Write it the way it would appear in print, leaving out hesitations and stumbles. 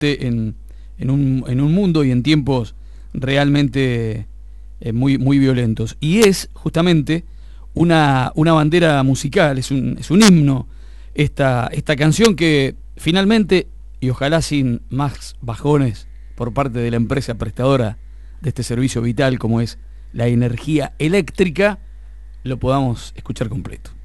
en un mundo y en tiempos realmente muy violentos. Y es justamente una bandera musical, es un himno esta canción que finalmente, y ojalá sin más bajones por parte de la empresa prestadora de este servicio vital como es la energía eléctrica, lo podamos escuchar completo.